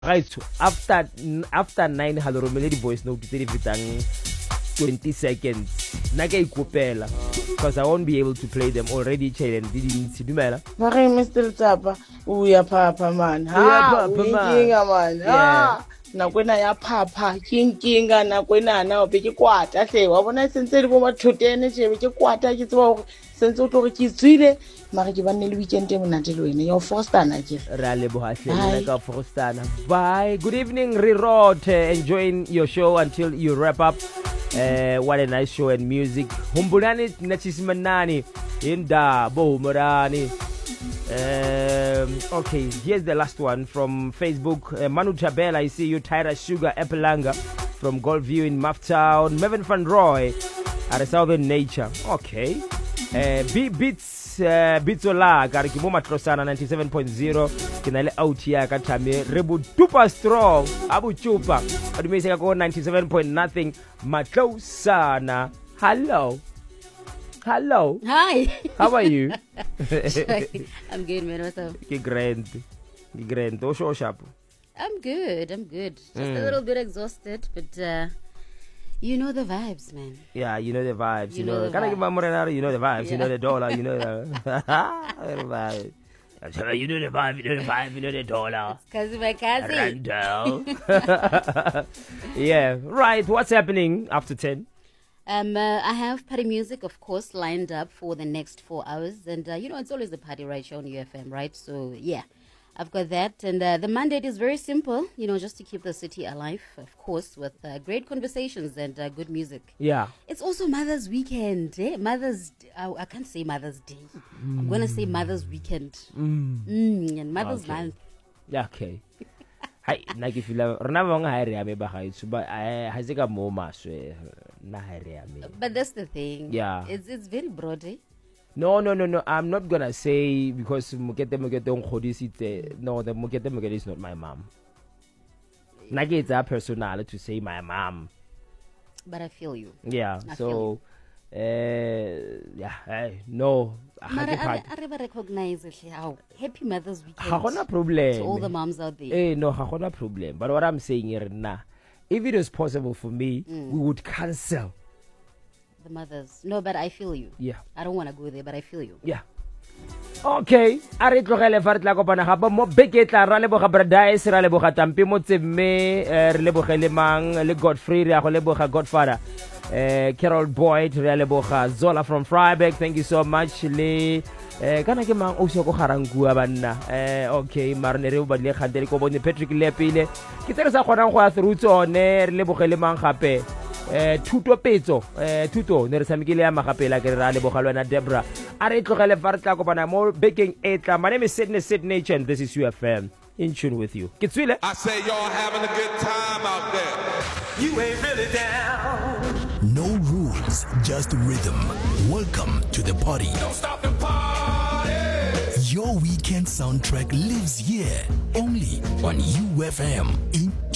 Right, after 9 halo romele di voice note tse di fetang 20 seconds nna ke ikopela because I won't be able to play them already. Chelen di dintsi dumela Mare Mr. Tsapa uya phapha man Uya phapha man. Kinga man Yeah. nakwena ya phapha kinga nakwena na be ke kwata hle wa bona sentse le bo mathotene tshebe ke kwata ke tseba hore sentse o tlo re ke tswile mare ke banne le weekend e monate le wena ya forstana ke re a leboga hle ka forostana. Bye, good evening Rirot, enjoying your show until you wrap up. What a nice show and music. Humbulani nachisimanani indabo humorani. Okay, here's the last one from Facebook. Manu Tabel, I see you. Tyra Sugar Epelanga from Goldview in Maftown. Mervyn Van Roy at a Southern Nature. Okay. Bitsola Garikimo Matrosana 97.0. Kinale out here Katame Rebu Tupa Strong Abu Chupa. But me say go 97 point nothing Matrosana. Hello. Hi. How are you? I'm good, man. What's up? Grand. Oh, show sharp. I'm good. Just a little bit exhausted, but you know the vibes, man. Yeah, you know the vibes. You know, the can I give my Morenaro? You know the vibes. Yeah. You know the dollar. You know the vibe. You know the vibe. You know the vibe. You know the dollar. Because my cousin. Randall. Yeah. Right. What's happening after 10? I have party music, of course, lined up for the next 4 hours. And, it's always a party right show on UFM, right? So, yeah, I've got that. And the mandate is very simple, just to keep the city alive, of course, with great conversations and good music. Yeah. It's also Mother's Weekend. I can't say Mother's Day. I'm going to say Mother's Weekend. And Mother's Month. Yeah, okay. Hi, naki fila rena bang ha re ame ba gaitsu ba ha se ka mo maswe na ha re ame. But that's the thing. Yeah. It's very broad, eh? No. I'm not gonna say because Mokete Ngodisite. No, the Mokete is not my mom. Naki it's a personal to say my mom. But I feel you. Yeah. I So no. I recognize how Happy Mother's Weekend Ha gona problem. to all the moms out there. No, ha gona problem. But what I'm saying here now, if it was possible for me, we would cancel. The mothers. No, but I feel you. Yeah. I don't want to go there, but I feel you. Yeah. Okay, a re tlogele fa re tla kopana gape mo beketla ra leboga Bradais ra leboga Tampi mo tsemme re lebogele mang le Godfrey re a go leboga Godfather Carol Boyd re a leboga Zola from Freiburg, thank you so much le kana ke mang o se go garangua banna okay marne re o badile kgantele ko bone Patrick Lepile ke tsere sa gona go ya through tsone re lebogele mang gape Tuto Petso Tuto ne re samikile ya magapela ke ra leboga lwana Debra a re tlogele fa re tla kopana mo baking etla. My name is Sid Nature and this is UFM in tune with you. Ke tswile I say y'all having a good time out there. You ain't really down. No rules, just rhythm. Welcome to the party. Don't stop the party. Your weekend soundtrack lives here only on UFM in